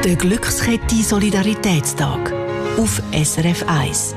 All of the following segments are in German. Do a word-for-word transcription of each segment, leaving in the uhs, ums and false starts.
Der Glückskette Solidaritätstag auf S R F eins.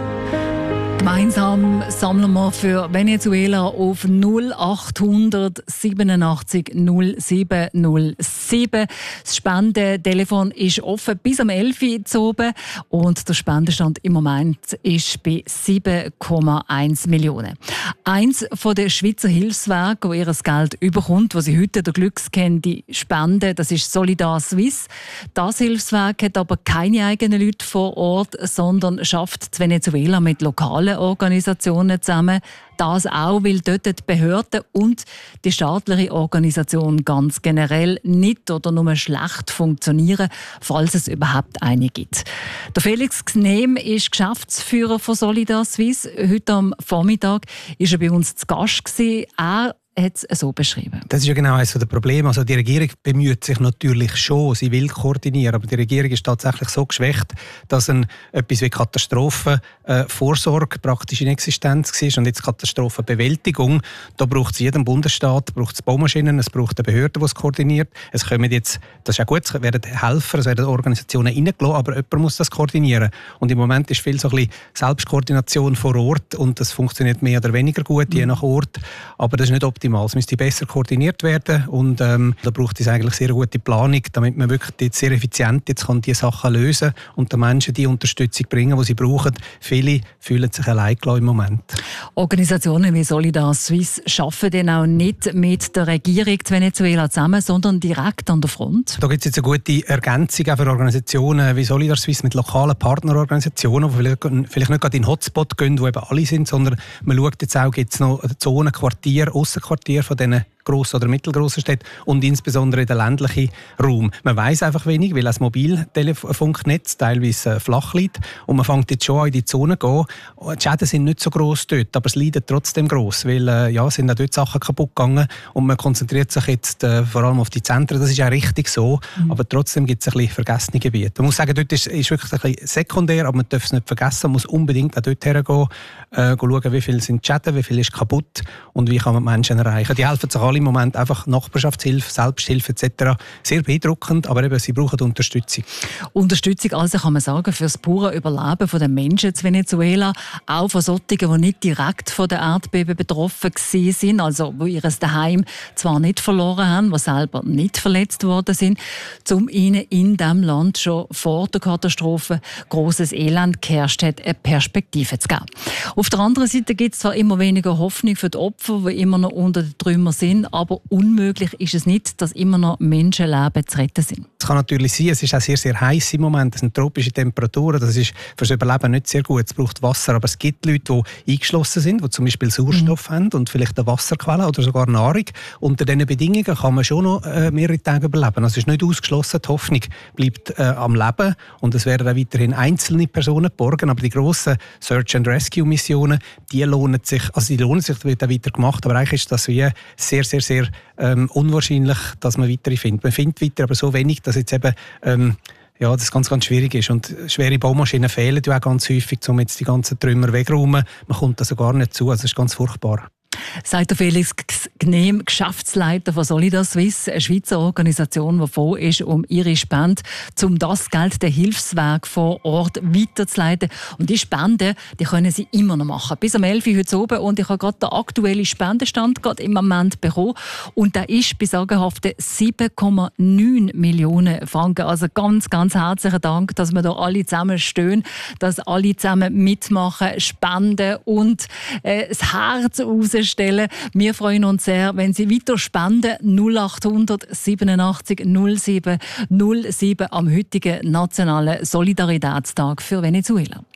Gemeinsam sammeln wir für Venezuela auf null acht siebenundachtzig null sieben null sieben. Das Spendentelefon ist offen bis am elf Uhr oben und der Spendenstand im Moment ist bei sieben Komma eins Millionen. Eins der Schweizer Hilfswerke, das ihr Geld überkommt, das sie heute der Glückskette spenden, das ist Solidar Suisse. Das Hilfswerk hat aber keine eigenen Leute vor Ort, sondern schafft in Venezuela mit lokalen Organisationen zusammen. Das auch, weil dort die Behörden und die staatliche Organisation ganz generell nicht oder nur schlecht funktionieren, falls es überhaupt eine gibt. Der Felix Gnehm ist Geschäftsführer von Solidar Suisse. Heute am Vormittag war er bei uns zu Gast. Er hat es so beschrieben. Das ist ja genau eines der Probleme. Also die Regierung bemüht sich natürlich schon, sie will koordinieren, aber die Regierung ist tatsächlich so geschwächt, dass ein, etwas wie Katastrophenvorsorge äh, praktisch inexistent war und jetzt Katastrophenbewältigung. Da braucht es jeden Bundesstaat, braucht es Baumaschinen, es braucht eine Behörde, die es koordiniert. Es kommen jetzt, das ist ja gut, es werden Helfer, es werden Organisationen reingelassen, aber jemand muss das koordinieren. Und im Moment ist viel so ein bisschen Selbstkoordination vor Ort und das funktioniert mehr oder weniger gut, je nach Ort, aber das ist nicht optimal. Es müsste besser koordiniert werden und ähm, da braucht es eigentlich sehr gute Planung, damit man wirklich jetzt sehr effizient jetzt kann die Sachen lösen und den Menschen die Unterstützung bringen, die sie brauchen. Viele fühlen sich allein im Moment. Organisationen wie Solidar Suisse arbeiten dann auch nicht mit der Regierung in Venezuela zusammen, sondern direkt an der Front. Da gibt es jetzt eine gute Ergänzung auch für Organisationen wie Solidar Suisse mit lokalen Partnerorganisationen, die vielleicht, vielleicht nicht gerade in den Hotspot gehen, wo eben alle sind, sondern man schaut jetzt auch, gibt es noch Zonen, Quartiere, Aussenquartiere von diesen grossen oder mittelgrossen Städten und insbesondere in den ländlichen Raum. Man weiss einfach wenig, weil das Mobiltelefunknetz teilweise flach liegt und man fängt jetzt schon an in die Zone zu gehen. Die Schäden sind nicht so gross dort, aber es leidet trotzdem gross, weil äh, ja, sind auch dort Sachen kaputt gegangen und man konzentriert sich jetzt äh, vor allem auf die Zentren. Das ist ja richtig so, mhm. aber trotzdem gibt es ein bisschen vergessene Gebiete. Man muss sagen, dort ist, ist wirklich ein bisschen sekundär, aber man darf es nicht vergessen, man muss unbedingt auch dort hergehen, äh, schauen, wie viel sind die Schäden, wie viel ist kaputt und wie kann man die Menschen erreichen. Die helfen sich alle im Moment einfach Nachbarschaftshilfe, Selbsthilfe et cetera. Sehr beeindruckend, aber eben, sie brauchen Unterstützung. Unterstützung also kann man sagen für das pure Überleben der Menschen in Venezuela, auch von solchen, die nicht direkt von der Erdbeben betroffen sind, also die ihr Daheim zwar nicht verloren haben, die selber nicht verletzt worden sind, um ihnen in diesem Land schon vor der Katastrophe grosses Elend geherrscht hat, eine Perspektive zu geben. Auf der anderen Seite gibt es zwar immer weniger Hoffnung für die Opfer, die immer noch unter den Trümmern sind, aber unmöglich ist es nicht, dass immer noch Menschenleben zu retten sind. Es kann natürlich sein, es ist auch sehr, sehr heiß im Moment, es sind tropische Temperaturen, das ist für das Überleben nicht sehr gut, es braucht Wasser, aber es gibt Leute, die eingeschlossen sind, die zum Beispiel Sauerstoff mhm. haben und vielleicht eine Wasserquelle oder sogar Nahrung. Unter diesen Bedingungen kann man schon noch äh, mehrere Tage überleben. Also es ist nicht ausgeschlossen, die Hoffnung bleibt äh, am Leben und es werden auch weiterhin einzelne Personen geborgen, aber die grossen Search-and-Rescue-Missionen, die lohnen sich, also die lohnen sich, das wird auch weiter gemacht, aber eigentlich ist das wie sehr, sehr, sehr ähm, unwahrscheinlich, dass man weitere findet. Man findet weiter, aber so wenig, dass jetzt eben ähm, ja, das ganz, ganz schwierig ist. Und schwere Baumaschinen fehlen ja auch ganz häufig, um jetzt die ganzen Trümmer wegzuräumen. Man kommt also gar nicht zu, also das ist ganz furchtbar. Sagt der Felix Gnehm, Geschäftsleiter von Solidar Suisse, eine Schweizer Organisation, die froh ist um ihre Spende, um das Geld der Hilfswerke vor Ort weiterzuleiten. Und die Spenden, die können sie immer noch machen. Bis am elf Uhr heute oben. Und ich habe gerade den aktuellen Spendenstand gerade im Moment bekommen. Und der ist bei sagenhaften sieben Komma neun Millionen Franken. Also ganz, ganz herzlichen Dank, dass wir da alle zusammen stehen, dass alle zusammen mitmachen, spenden und äh, das Herz rausstellen. Wir freuen uns sehr, wenn Sie weiter spenden. null acht siebenundachtzig null sieben null sieben am heutigen Nationalen Solidaritätstag für Venezuela.